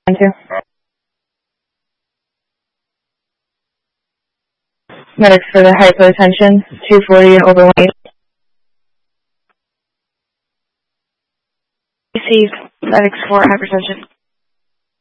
Medics for the hypotension, 240 and overweight. Received medics for hypertension.